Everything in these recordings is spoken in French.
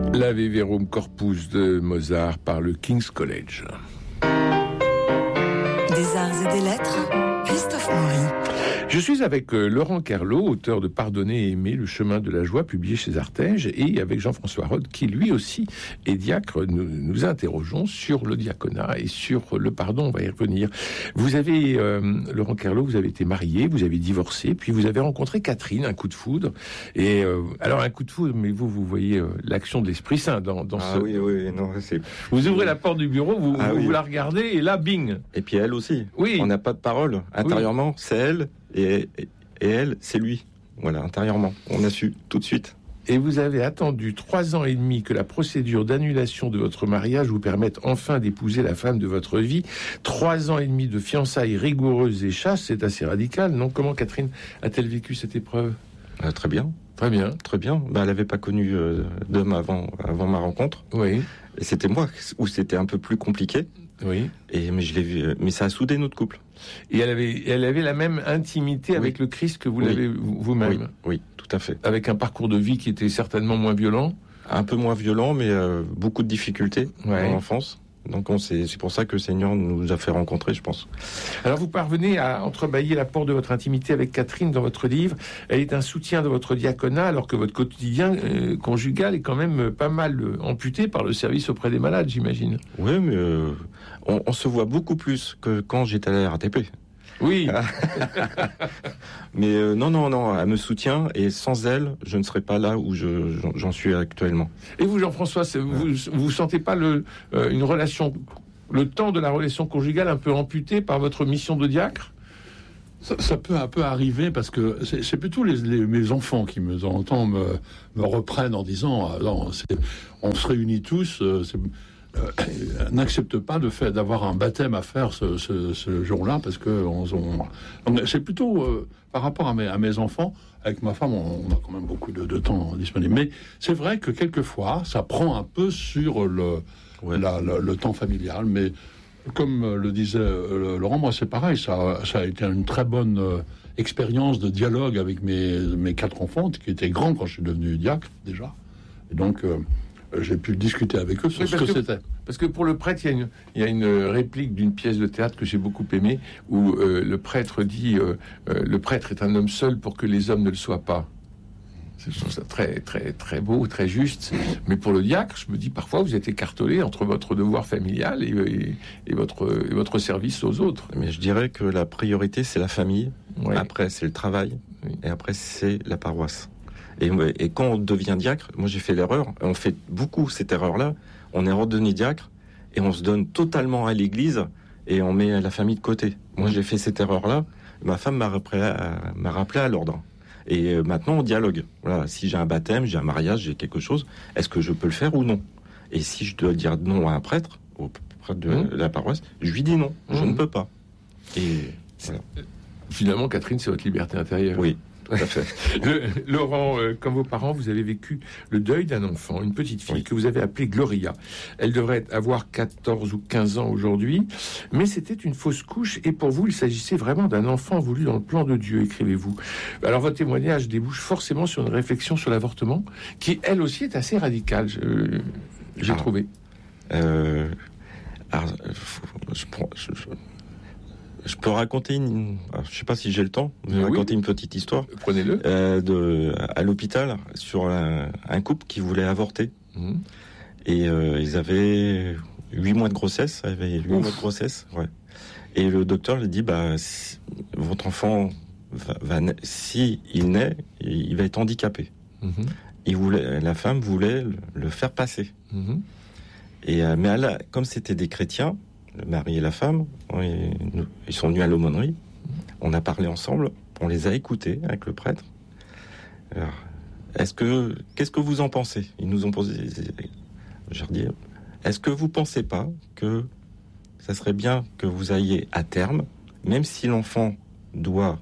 L'Ave Verum Corpus de Mozart par le King's College. Des arts et des lettres, Christophe Maury. Je suis avec Laurent Kerlot, auteur de Pardonner et aimer, le chemin de la joie, publié chez Artege, et avec Jean-François Rode, qui lui aussi est diacre. Nous interrogeons sur le diaconat et sur le pardon, on va y revenir. Vous avez, Laurent Kerlot, vous avez été marié, vous avez divorcé, puis vous avez rencontré Catherine, un coup de foudre. Et alors un coup de foudre, mais vous voyez l'action de l'Esprit Saint dans ce... Oui, non, c'est... Vous ouvrez la porte du bureau, vous la regardez, et là, bing. Et puis elle aussi. Oui. On n'a pas de parole. Intérieurement, c'est elle. Et elle, c'est lui. Voilà, intérieurement. On a su tout de suite. Et vous avez attendu 3 ans et demi que la procédure d'annulation de votre mariage vous permette enfin d'épouser la femme de votre vie. 3 ans et demi de fiançailles rigoureuses et chasses, c'est assez radical, non? Comment Catherine a-t-elle vécu cette épreuve? Très bien. Très bien. Très bien. Elle n'avait pas connu d'homme avant ma rencontre. Oui. Et c'était moi où c'était un peu plus compliqué. Oui. Mais je l'ai vu. Mais ça a soudé notre couple. Et elle avait la même intimité avec le Christ que vous l'avez vous-même. Oui, tout à fait. Avec un parcours de vie qui était certainement moins violent. Un peu moins violent, mais beaucoup de difficultés dans l'enfance. Donc c'est pour ça que le Seigneur nous a fait rencontrer, je pense. Alors vous parvenez à entrebâiller la porte de votre intimité avec Catherine dans votre livre. Elle est un soutien de votre diaconat, alors que votre quotidien conjugal est quand même pas mal amputé par le service auprès des malades, j'imagine. Oui, mais on se voit beaucoup plus que quand j'étais à la RATP. Oui. Mais non, elle me soutient, et sans elle, je ne serais pas là où j'en suis actuellement. Et vous, Jean-François, vous sentez pas une relation, le temps de la relation conjugale un peu amputé par votre mission de diacre? Ça peut un peu arriver, parce que c'est plutôt mes enfants qui me reprennent en disant on se réunit tous, n'accepte pas d'avoir un baptême à faire ce jour-là, parce que c'est plutôt par rapport à mes enfants. Avec ma femme, on a quand même beaucoup de temps disponible, mais c'est vrai que quelquefois ça prend un peu sur le temps familial. Mais comme le disait Laurent, moi c'est pareil, ça a été une très bonne expérience de dialogue avec mes 4 enfants, qui étaient grands quand je suis devenu diacre déjà, et donc j'ai pu discuter avec eux sur ce que c'était. Parce que pour le prêtre, il y a une réplique d'une pièce de théâtre que j'ai beaucoup aimée, où le prêtre dit le prêtre est un homme seul pour que les hommes ne le soient pas. Je trouve ça très, très, très beau, très juste. Mais pour le diacre, je me dis parfois, vous êtes écartelé entre votre devoir familial et votre service aux autres. Mais je dirais que la priorité, c'est la famille. Ouais. Après, c'est le travail. Oui. Et après, c'est la paroisse. Et quand on devient diacre, moi j'ai fait l'erreur, on fait beaucoup cette erreur-là, on est redevenu diacre et on se donne totalement à l'église et on met la famille de côté. Moi j'ai fait cette erreur-là, ma femme m'a rappelé à l'ordre. Et maintenant on dialogue. Voilà, si j'ai un baptême, j'ai un mariage, j'ai quelque chose, est-ce que je peux le faire ou non? Et si je dois dire non à un prêtre, au prêtre de la paroisse, je lui dis non, je ne peux pas. Et voilà. Finalement, Catherine, c'est votre liberté intérieure. Oui. Tout à fait. Laurent, comme vos parents, vous avez vécu le deuil d'un enfant, une petite fille que vous avez appelée Gloria. Elle devrait avoir 14 ou 15 ans aujourd'hui, mais c'était une fausse couche, et pour vous, il s'agissait vraiment d'un enfant voulu dans le plan de Dieu, écrivez-vous. Alors votre témoignage débouche forcément sur une réflexion sur l'avortement, qui elle aussi est assez radicale, j'ai trouvé. Je peux raconter je sais pas si j'ai le temps, mais raconter une petite histoire. Prenez-le. À l'hôpital, sur un couple qui voulait avorter. Et ils avaient 8 mois de grossesse. Et le docteur lui dit, votre enfant, si il naît, il va être handicapé. La femme voulait le faire passer. Mais comme c'était des chrétiens, le mari et la femme, ils sont venus à l'aumônerie, on a parlé ensemble, on les a écoutés avec le prêtre. Alors, qu'est-ce que vous en pensez? Ils nous ont posé, je leur dis, est-ce que vous pensez pas que ça serait bien que vous ayez à terme, même si l'enfant doit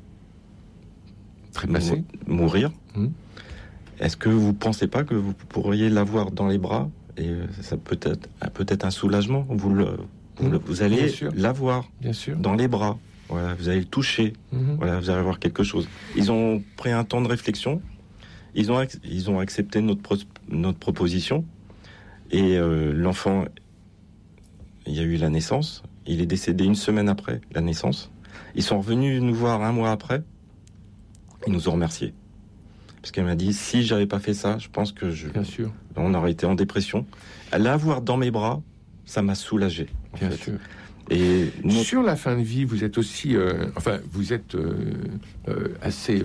mourir, est-ce que vous pensez pas que vous pourriez l'avoir dans les bras, et ça peut être un soulagement, vous allez l'avoir dans les bras. Voilà, vous allez le toucher. Voilà, vous allez avoir quelque chose. Ils ont pris un temps de réflexion. Ils ont accepté notre proposition. Et l'enfant, il y a eu la naissance. Il est décédé 1 semaine après la naissance. Ils sont revenus nous voir 1 mois après. Ils nous ont remerciés. Parce qu'elle m'a dit, si j'avais pas fait ça, je pense que Bien sûr. on aurait été en dépression. L'avoir dans mes bras, ça m'a soulagé. Bien sûr. Et sur la fin de vie, vous êtes aussi, vous êtes assez,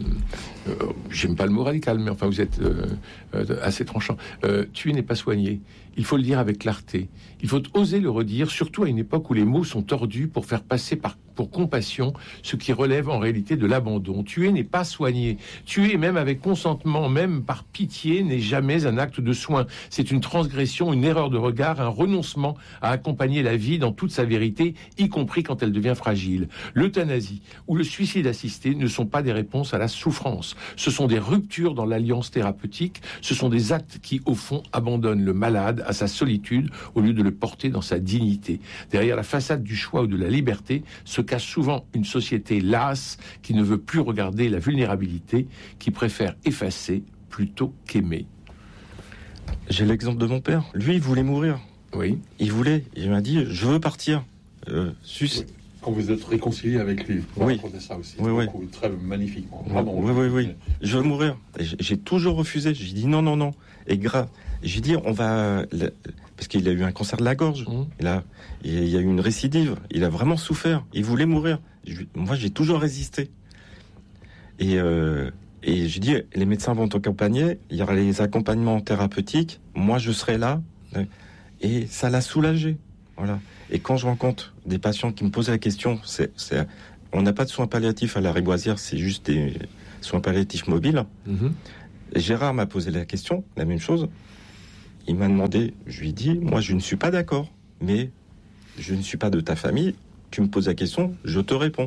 j'aime pas le mot radical, mais enfin, vous êtes assez tranchant. Tuer n'est pas soigner. Il faut le dire avec clarté. Il faut oser le redire, surtout à une époque où les mots sont tordus pour faire passer pour compassion ce qui relève en réalité de l'abandon. Tuer n'est pas soigner. Tuer, même avec consentement, même par pitié, n'est jamais un acte de soin. C'est une transgression, une erreur de regard, un renoncement à accompagner la vie dans toute sa vérité, y compris quand elle devient fragile. L'euthanasie ou le suicide assisté ne sont pas des réponses à la souffrance. Ce sont des ruptures dans l'alliance thérapeutique. Ce sont des actes qui, au fond, abandonnent le malade à sa solitude au lieu de le porter dans sa dignité. Derrière la façade du choix ou de la liberté se cache souvent une société lasse qui ne veut plus regarder la vulnérabilité, qui préfère effacer plutôt qu'aimer. j'ai l'exemple de mon père. Lui, il voulait mourir. Oui. Il m'a dit, je veux partir. Quand vous êtes réconcilié avec lui, vous racontez ça aussi. Oui. Très magnifiquement. Vraiment. Oui. Je veux mourir. Et j'ai toujours refusé. J'ai dit non. Et j'ai dit, on va... Parce qu'il a eu un cancer de la gorge. Il y a eu une récidive. Il a vraiment souffert. Il voulait mourir. Moi, j'ai toujours résisté. Et j'ai dit, les médecins vont t'accompagner. Il y aura les accompagnements thérapeutiques. Moi, je serai là. Et ça l'a soulagé. Voilà. Et quand je rencontre des patients qui me posent la question, on n'a pas de soins palliatifs à la Riboisière, c'est juste des soins palliatifs mobiles. Et Gérard m'a posé la question, la même chose. Il m'a demandé, je lui ai dit, moi je ne suis pas d'accord, mais je ne suis pas de ta famille. Tu me poses la question, je te réponds.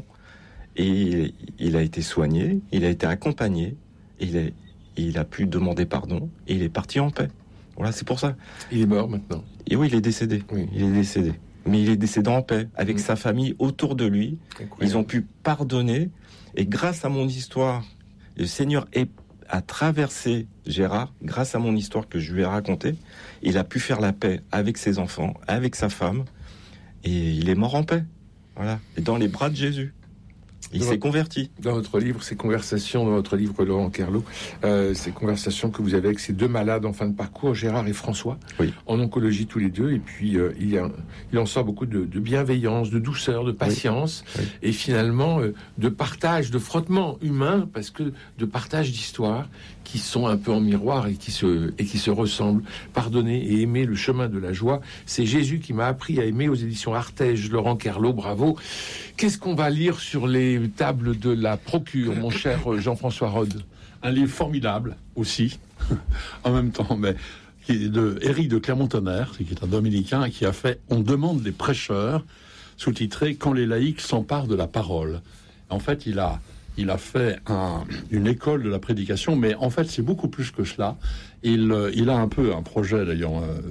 Et il a été soigné, il a été accompagné, et il a pu demander pardon, et il est parti en paix. Voilà, c'est pour ça. Il est mort maintenant. Et oui, il est décédé. Oui. Il est décédé. Mais il est décédé en paix, avec sa famille autour de lui. Incroyable. Ils ont pu pardonner. Et grâce à mon histoire, le Seigneur a traversé Gérard, grâce à mon histoire que je lui ai racontée, il a pu faire la paix avec ses enfants, avec sa femme. Et il est mort en paix. Voilà. Et dans les bras de Jésus. Il s'est converti. Dans votre livre, ces conversations, dans votre livre Laurent Kerlot, ces conversations que vous avez avec ces deux malades en fin de parcours, Gérard et François, en oncologie tous les deux, et puis il en sort beaucoup de bienveillance, de douceur, de patience, et finalement de partage, de frottement humain, parce que de partage d'histoires qui sont un peu en miroir et qui se ressemblent. Pardonner et aimer, le chemin de la joie, c'est Jésus qui m'a appris à aimer, aux éditions Artege, Laurent Kerlot, bravo. Qu'est-ce qu'on va lire sur les tables de la Procure, mon cher Jean-François Rode? Un livre formidable aussi, en même temps, mais qui est de Éric de Clermont-Tonnerre, qui est un dominicain, qui a fait « On demande les prêcheurs », sous-titré « Quand les laïcs s'emparent de la parole ». En fait, il a fait une école de la prédication, mais en fait, c'est beaucoup plus que cela. Il a un peu un projet, d'ailleurs,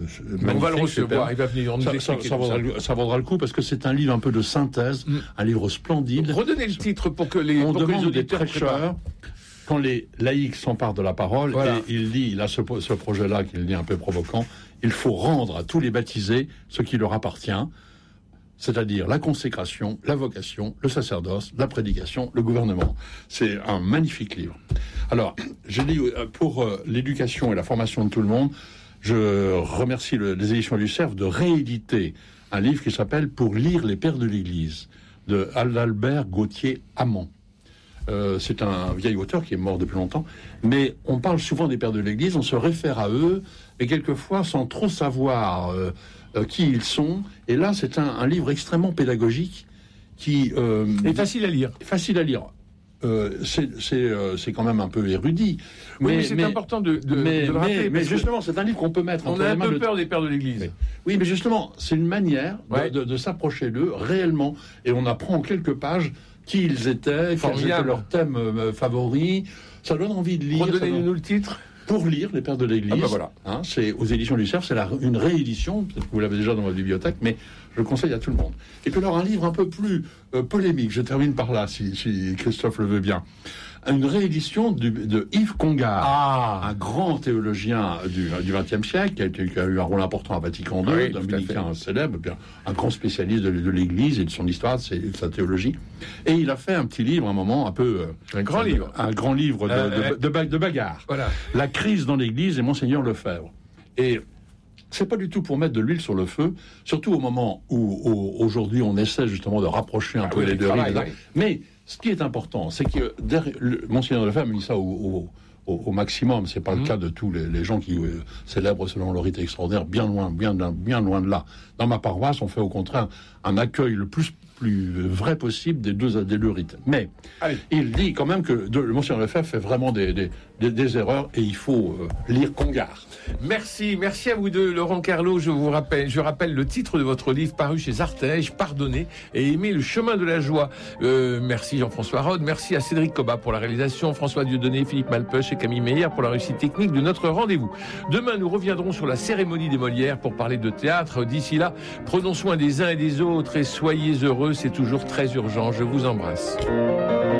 on va le recevoir, il va venir nous expliquer ça vaudra le coup, parce que c'est un livre un peu de synthèse, un livre splendide. Redonnez le titre pour que les auditeurs prêcheurs, quand les laïcs s'emparent de la parole, voilà. Et il a ce projet-là, qu'il dit un peu provoquant, il faut rendre à tous les baptisés ce qui leur appartient, c'est-à-dire la consécration, la vocation, le sacerdoce, la prédication, le gouvernement. C'est un magnifique livre. Alors, je dis, pour l'éducation et la formation de tout le monde, je remercie les éditions du Cerf de rééditer un livre qui s'appelle « Pour lire les pères de l'Église » de Albert Gauthier-Amand. C'est un vieil auteur qui est mort depuis longtemps, mais on parle souvent des pères de l'Église, on se réfère à eux, et quelquefois sans trop savoir qui ils sont. Et là, c'est un livre extrêmement pédagogique qui est facile à lire. Facile à lire. C'est quand même un peu érudit. Oui, mais c'est important de le rappeler. Mais justement, c'est un livre qu'on peut mettre entre les mains. On a un peu peur des pères de l'Église. Oui, mais justement, c'est une manière de s'approcher d'eux réellement. Et on apprend en quelques pages qui ils étaient, quels étaient leurs thèmes favoris. Ça donne envie de lire. Redonnez-nous le titre. Pour lire les pères de l'Église. Ah ben voilà. C'est aux éditions du Cerf, c'est une réédition. Peut-être que vous l'avez déjà dans votre bibliothèque, mais je le conseille à tout le monde. Et puis alors un livre un peu plus polémique. Je termine par là, si Christophe le veut bien. Une réédition de Yves Congar, un grand théologien du XXe siècle, qui a eu un rôle important à Vatican II, dominicain célèbre, un grand spécialiste de l'Église et de son histoire, de sa théologie. Et il a fait un petit livre, un moment, un grand livre de bagarre. Voilà. La crise dans l'Église et Monseigneur Lefebvre. Et c'est pas du tout pour mettre de l'huile sur le feu, surtout au moment où aujourd'hui on essaie justement de rapprocher un peu les deux rives. Mais ce qui est important, c'est que Monseigneur Lefebvre dit ça au maximum. C'est pas le cas de tous les gens qui célèbrent selon le rite extraordinaire, bien loin de là. Dans ma paroisse, on fait au contraire un accueil le plus vrai possible des deux rites. Mais il dit quand même que le Monseigneur Lefebvre fait vraiment des erreurs et il faut lire Congar. Merci à vous deux, Laurent Carlo. Je rappelle le titre de votre livre paru chez Artege, Pardonner et aimer le chemin de la joie. Merci Jean-François Rode, merci à Cédric Cobat pour la réalisation, François Dieudonné, Philippe Malpeuch et Camille Meyer pour la réussite technique de notre rendez-vous. Demain, nous reviendrons sur la cérémonie des Molières pour parler de théâtre. D'ici là, prenons soin des uns et des autres et soyez heureux, c'est toujours très urgent. Je vous embrasse.